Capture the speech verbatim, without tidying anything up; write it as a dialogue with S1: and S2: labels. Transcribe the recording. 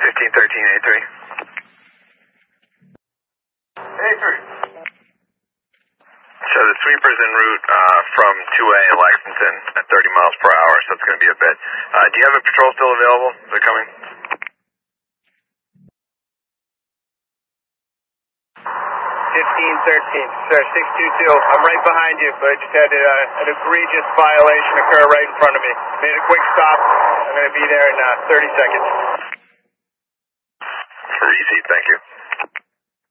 S1: fifteen thirteen A three.
S2: A three.
S1: So the sweeper's en route uh, from two A in Lexington at thirty miles per hour, so it's going to be a bit. Uh, do you have a patrol still available? They're coming.
S2: fifteen thirteen, sir, six two two. I'm right behind you, but I just had a, uh, an egregious violation occur right in front of me. Made a quick stop. I'm going to be there in uh, thirty seconds.
S1: Easy, thank you.